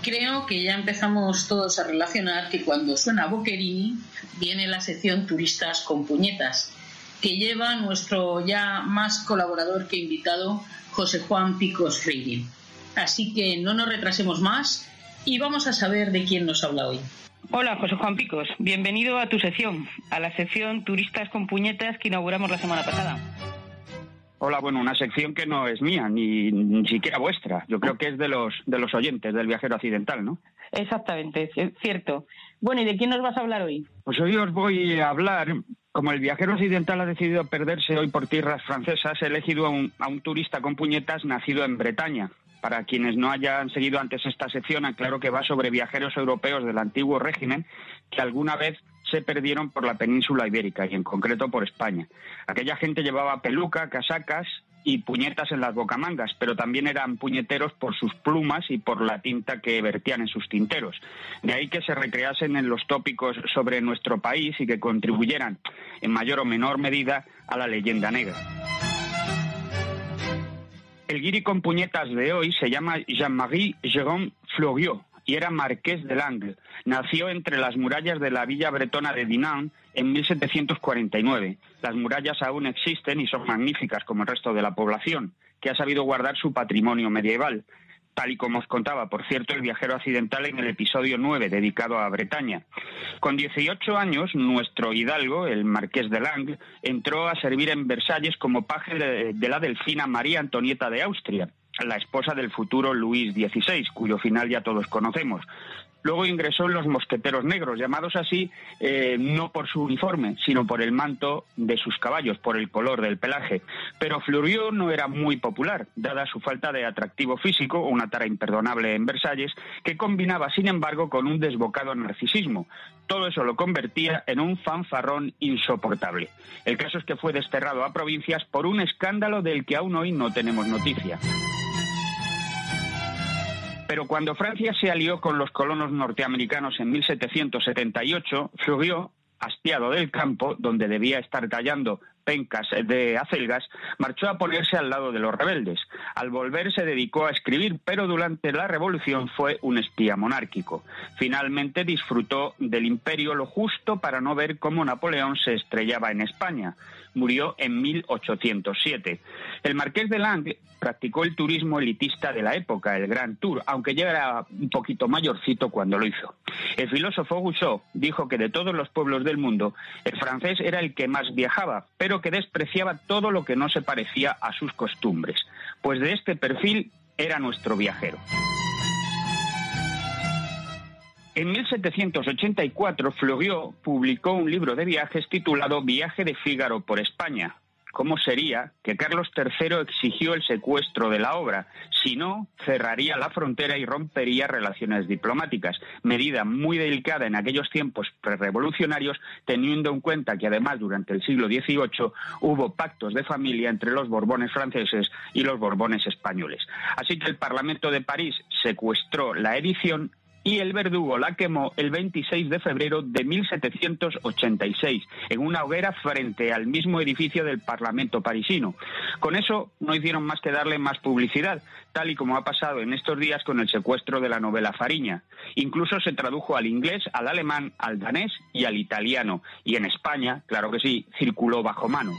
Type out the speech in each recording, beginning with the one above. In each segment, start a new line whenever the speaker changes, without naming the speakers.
Creo que ya empezamos todos a relacionar que cuando suena Boccherini viene la sección Turistas con Puñetas, que lleva nuestro ya más colaborador que invitado, José Juan Picos Freire. Así que no nos retrasemos más y vamos a saber de quién nos habla hoy.
Hola, José Juan Picos. Bienvenido a tu sección, a la sección Turistas con Puñetas que inauguramos la semana pasada.
Hola, bueno, una sección que no es mía, ni siquiera vuestra. Yo creo que es de los oyentes del Viajero Accidental, ¿no?
Exactamente, es cierto. Bueno, ¿y de quién nos vas a hablar hoy?
Pues hoy os voy a hablar, como el Viajero Occidental ha decidido perderse hoy por tierras francesas, he elegido a un turista con puñetas nacido en Bretaña. Para quienes no hayan seguido antes esta sección, aclaro que va sobre viajeros europeos del antiguo régimen que alguna vez se perdieron por la península ibérica y en concreto por España. Aquella gente llevaba peluca, casacas y puñetas en las bocamangas, pero también eran puñeteros por sus plumas y por la tinta que vertían en sus tinteros. De ahí que se recreasen en los tópicos sobre nuestro país y que contribuyeran en mayor o menor medida a la leyenda negra. El guiri con puñetas de hoy se llama Jean-Marie Jérôme Fleuriot y era marqués de Langres. Nació entre las murallas de la villa bretona de Dinant en 1749. Las murallas aún existen y son magníficas como el resto de la población, que ha sabido guardar su patrimonio medieval, tal y como os contaba, por cierto, el Viajero Accidental en el episodio 9, dedicado a Bretaña. Con 18 años, nuestro hidalgo, el marqués de Langres, entró a servir en Versalles como paje de la delfina María Antonieta de Austria, la esposa del futuro Luis XVI, cuyo final ya todos conocemos. Luego ingresó en los mosqueteros negros, llamados así no por su uniforme, sino por el manto de sus caballos, por el color del pelaje. Pero Fleuriot no era muy popular, dada su falta de atractivo físico, una tara imperdonable en Versalles, que combinaba, sin embargo, con un desbocado narcisismo. Todo eso lo convertía en un fanfarrón insoportable. El caso es que fue desterrado a provincias por un escándalo del que aún hoy no tenemos noticia. Pero cuando Francia se alió con los colonos norteamericanos en 1778, Fleuriot, hastiado del campo, donde debía estar tallando pencas de acelgas, marchó a ponerse al lado de los rebeldes. Al volver se dedicó a escribir, pero durante la revolución fue un espía monárquico. Finalmente disfrutó del imperio lo justo para no ver cómo Napoleón se estrellaba en España. Murió en 1807. El marqués de Langres practicó el turismo elitista de la época, el Grand Tour, aunque ya era un poquito mayorcito cuando lo hizo. El filósofo Rousseau dijo que de todos los pueblos del mundo, el francés era el que más viajaba, pero que despreciaba todo lo que no se parecía a sus costumbres. Pues de este perfil era nuestro viajero. En 1784, Fleuriot publicó un libro de viajes titulado Viaje de Fígaro por España. ¿Cómo sería que Carlos III exigió el secuestro de la obra? Si no, cerraría la frontera y rompería relaciones diplomáticas, medida muy delicada en aquellos tiempos prerrevolucionarios, teniendo en cuenta que además durante el siglo XVIII hubo pactos de familia entre los Borbones franceses y los Borbones españoles. Así que el Parlamento de París secuestró la edición y el verdugo la quemó el 26 de febrero de 1786 en una hoguera frente al mismo edificio del Parlamento parisino. Con eso no hicieron más que darle más publicidad, tal y como ha pasado en estos días con el secuestro de la novela Fariña. Incluso se tradujo al inglés, al alemán, al danés y al italiano. Y en España, claro que sí, circuló bajo mano.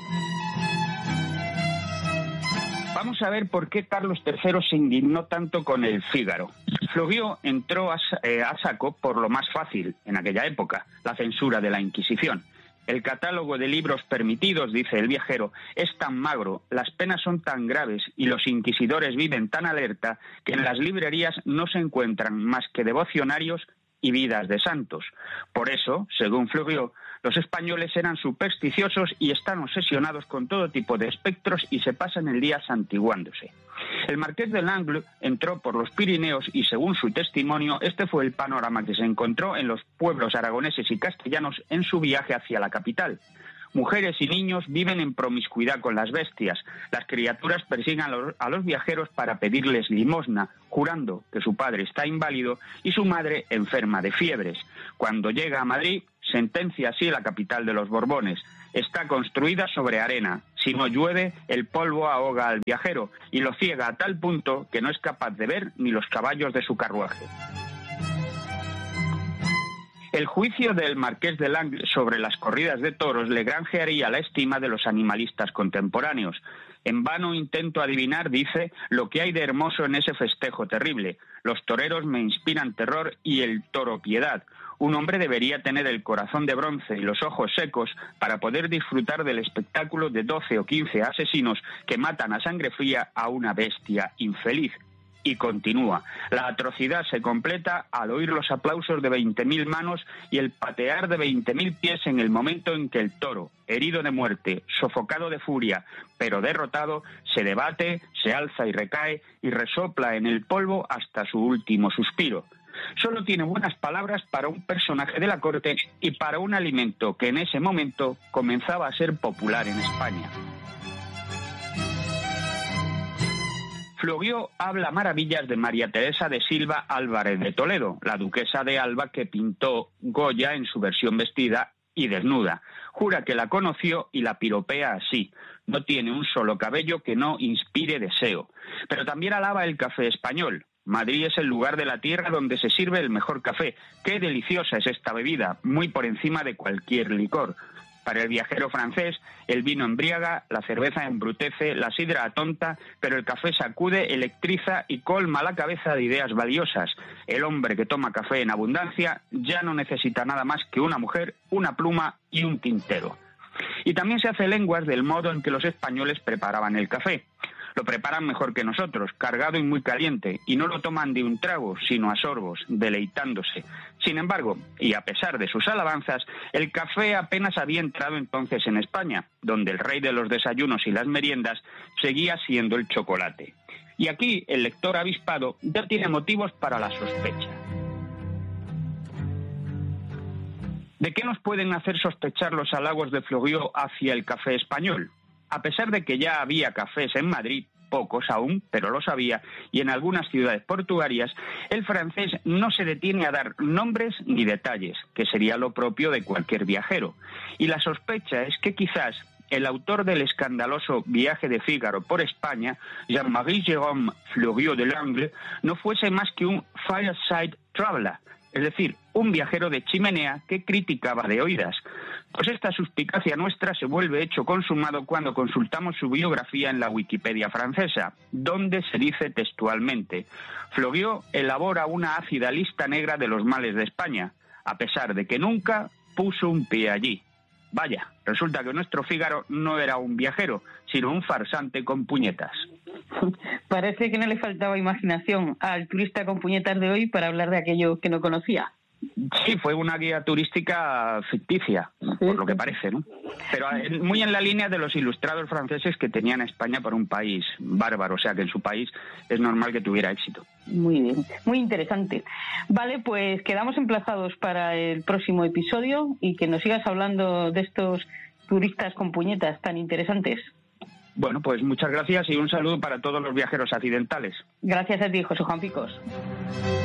Vamos a ver por qué Carlos III se indignó tanto con el Fígaro. Fleuriot entró a saco por lo más fácil en aquella época, la censura de la Inquisición. El catálogo de libros permitidos, dice el viajero, es tan magro, las penas son tan graves y los inquisidores viven tan alerta que en las librerías no se encuentran más que devocionarios y vidas de santos. Por eso, según Fleuriot, los españoles eran supersticiosos y están obsesionados con todo tipo de espectros y se pasan el día santiguándose. El marqués de Langres entró por los Pirineos y, según su testimonio, este fue el panorama que se encontró en los pueblos aragoneses y castellanos en su viaje hacia la capital. Mujeres y niños viven en promiscuidad con las bestias. Las criaturas persiguen a los viajeros para pedirles limosna, jurando que su padre está inválido y su madre enferma de fiebres. Cuando llega a Madrid, sentencia así la capital de los Borbones. Está construida sobre arena. Si no llueve, el polvo ahoga al viajero y lo ciega a tal punto que no es capaz de ver ni los caballos de su carruaje. El juicio del marqués de Langles sobre las corridas de toros le granjearía la estima de los animalistas contemporáneos. En vano intento adivinar, dice, lo que hay de hermoso en ese festejo terrible. Los toreros me inspiran terror y el toro piedad. Un hombre debería tener el corazón de bronce y los ojos secos para poder disfrutar del espectáculo de 12 o 15 asesinos que matan a sangre fría a una bestia infeliz. Y continúa. La atrocidad se completa al oír los aplausos de 20.000 manos y el patear de 20.000 pies en el momento en que el toro, herido de muerte, sofocado de furia, pero derrotado, se debate, se alza y recae y resopla en el polvo hasta su último suspiro. Solo tiene buenas palabras para un personaje de la corte y para un alimento que en ese momento comenzaba a ser popular en España. Fleuriot habla maravillas de María Teresa de Silva Álvarez de Toledo, la duquesa de Alba que pintó Goya en su versión vestida y desnuda. Jura que la conoció y la piropea así: no tiene un solo cabello que no inspire deseo. Pero también alaba el café español. Madrid es el lugar de la tierra donde se sirve el mejor café. Qué deliciosa es esta bebida, muy por encima de cualquier licor. Para el viajero francés, el vino embriaga, la cerveza embrutece, la sidra atonta, pero el café sacude, electriza y colma la cabeza de ideas valiosas. El hombre que toma café en abundancia ya no necesita nada más que una mujer, una pluma y un tintero. Y también se hace lenguas del modo en que los españoles preparaban el café. Lo preparan mejor que nosotros, cargado y muy caliente, y no lo toman de un trago, sino a sorbos, deleitándose. Sin embargo, y a pesar de sus alabanzas, el café apenas había entrado entonces en España, donde el rey de los desayunos y las meriendas seguía siendo el chocolate. Y aquí el lector avispado ya tiene motivos para la sospecha. ¿De qué nos pueden hacer sospechar los halagos de Fleuriot hacia el café español? A pesar de que ya había cafés en Madrid, pocos aún, pero los había, y en algunas ciudades portuarias, el francés no se detiene a dar nombres ni detalles, que sería lo propio de cualquier viajero. Y la sospecha es que quizás el autor del escandaloso Viaje de Fígaro por España, Jean-Marie Jérôme Fleuriot de Langles, no fuese más que un fireside traveler, es decir, un viajero de chimenea que criticaba de oídas. Pues esta suspicacia nuestra se vuelve hecho consumado cuando consultamos su biografía en la Wikipedia francesa, donde se dice textualmente: Fleuriot elabora una ácida lista negra de los males de España, a pesar de que nunca puso un pie allí. Vaya, resulta que nuestro Fígaro no era un viajero, sino un farsante con puñetas.
Parece que no le faltaba imaginación al turista con puñetas de hoy para hablar de aquello que no conocía.
Sí, fue una guía turística ficticia, por lo que parece, ¿no? Pero muy en la línea de los ilustrados franceses que tenían a España por un país bárbaro, o sea que en su país es normal que tuviera éxito.
Muy bien, muy interesante. Vale, pues quedamos emplazados para el próximo episodio y que nos sigas hablando de estos turistas con puñetas tan interesantes.
Bueno, pues muchas gracias y un saludo para todos los viajeros accidentales.
Gracias a ti, José Juan Picos.